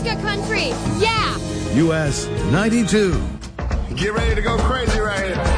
America country. Yeah. US 92. Get ready to go crazy right here.